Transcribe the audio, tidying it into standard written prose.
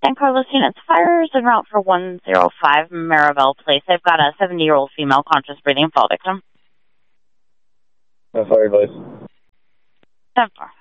San Carlos units, fires en route for 105 Maribel Place. I've got a 70-year-old female conscious breathing fall victim. Fire, please. 10-4.